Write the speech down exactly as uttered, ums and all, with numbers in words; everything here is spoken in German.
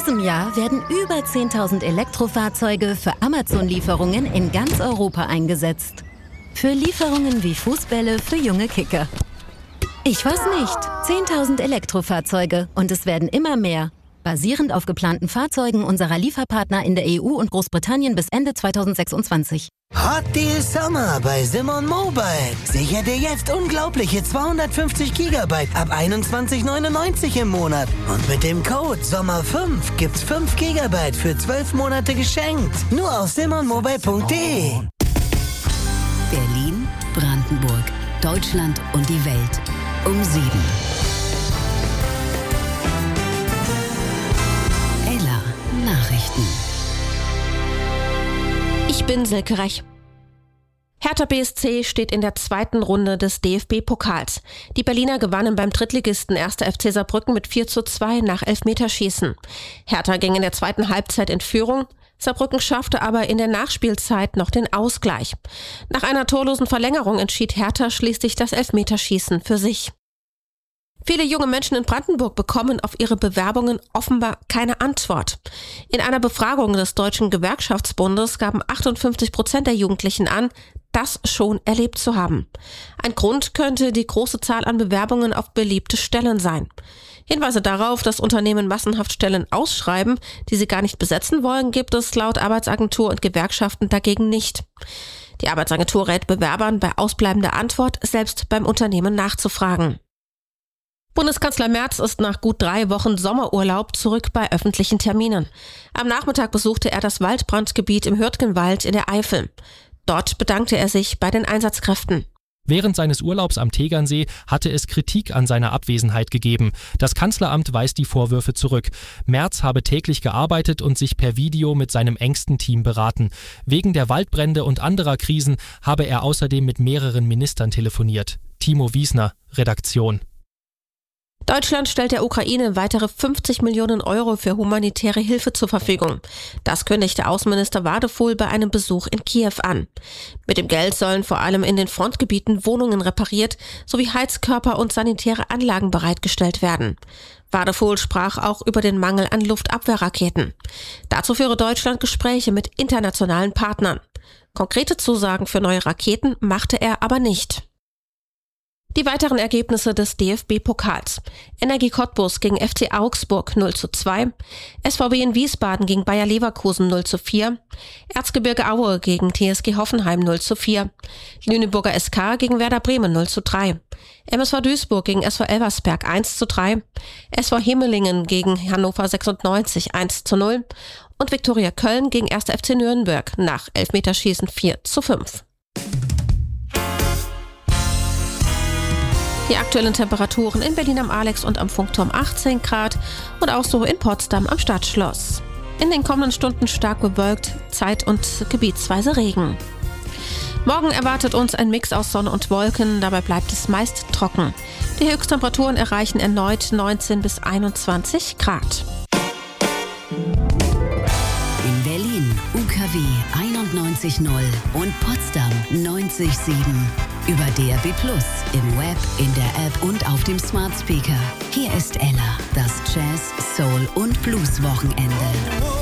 diesem Jahr werden über zehntausend Elektrofahrzeuge für Amazon-Lieferungen in ganz Europa eingesetzt. Für Lieferungen wie Fußbälle für junge Kicker. Ich weiß nicht, zehntausend Elektrofahrzeuge und es werden immer mehr. Basierend auf geplanten Fahrzeugen unserer Lieferpartner in der E U und Großbritannien bis Ende zweitausendsechsundzwanzig. Hot Deal Summer bei Simon Mobile. Sicher dir jetzt unglaubliche zweihundertfünfzig Gigabyte ab einundzwanzig neunundneunzig im Monat. Und mit dem Code Sommer fünf gibt's fünf Gigabyte für zwölf Monate geschenkt. Nur auf simon mobile punkt de. Berlin, Brandenburg, Deutschland und die Welt um sieben. Ella Nachrichten. Ich bin Silke Rech. Hertha B S C steht in der zweiten Runde des D F B-Pokals. Die Berliner gewannen beim Drittligisten erster F C Saarbrücken mit vier zu zwei nach Elfmeterschießen. Hertha ging in der zweiten Halbzeit in Führung. Saarbrücken schaffte aber in der Nachspielzeit noch den Ausgleich. Nach einer torlosen Verlängerung entschied Hertha schließlich das Elfmeterschießen für sich. Viele junge Menschen in Brandenburg bekommen auf ihre Bewerbungen offenbar keine Antwort. In einer Befragung des Deutschen Gewerkschaftsbundes gaben achtundfünfzig Prozent der Jugendlichen an, das schon erlebt zu haben. Ein Grund könnte die große Zahl an Bewerbungen auf beliebte Stellen sein. Hinweise darauf, dass Unternehmen massenhaft Stellen ausschreiben, die sie gar nicht besetzen wollen, gibt es laut Arbeitsagentur und Gewerkschaften dagegen nicht. Die Arbeitsagentur rät Bewerbern, bei ausbleibender Antwort selbst beim Unternehmen nachzufragen. Bundeskanzler Merz ist nach gut drei Wochen Sommerurlaub zurück bei öffentlichen Terminen. Am Nachmittag besuchte er das Waldbrandgebiet im Hürtgenwald in der Eifel. Dort bedankte er sich bei den Einsatzkräften. Während seines Urlaubs am Tegernsee hatte es Kritik an seiner Abwesenheit gegeben. Das Kanzleramt weist die Vorwürfe zurück. Merz habe täglich gearbeitet und sich per Video mit seinem engsten Team beraten. Wegen der Waldbrände und anderer Krisen habe er außerdem mit mehreren Ministern telefoniert. Timo Wiesner, Redaktion. Deutschland stellt der Ukraine weitere fünfzig Millionen Euro für humanitäre Hilfe zur Verfügung. Das kündigte Außenminister Wadefuhl bei einem Besuch in Kiew an. Mit dem Geld sollen vor allem in den Frontgebieten Wohnungen repariert sowie Heizkörper und sanitäre Anlagen bereitgestellt werden. Wadefuhl sprach auch über den Mangel an Luftabwehrraketen. Dazu führe Deutschland Gespräche mit internationalen Partnern. Konkrete Zusagen für neue Raketen machte er aber nicht. Die weiteren Ergebnisse des D F B-Pokals. Energie Cottbus gegen F C Augsburg null zu zwei, S V W in Wiesbaden gegen Bayer Leverkusen null zu vier, Erzgebirge Aue gegen T S G Hoffenheim null zu vier, Lüneburger S K gegen Werder Bremen null zu drei, M S V Duisburg gegen S V Elversberg eins zu drei, S V Himmelingen gegen Hannover sechsundneunzig eins zu null und Viktoria Köln gegen erster F C Nürnberg nach Elfmeterschießen vier zu fünf. Die aktuellen Temperaturen in Berlin am Alex und am Funkturm achtzehn Grad und auch so in Potsdam am Stadtschloss. In den kommenden Stunden stark bewölkt, zeit- und gebietsweise Regen. Morgen erwartet uns ein Mix aus Sonne und Wolken, dabei bleibt es meist trocken. Die Höchsttemperaturen erreichen erneut neunzehn bis einundzwanzig Grad. In Berlin U K W einundneunzig null und Potsdam neunzig Komma sieben. Über D R B Plus, im Web, in der App und auf dem Smart Speaker. Hier ist Ella, das Jazz, Soul und Blues Wochenende.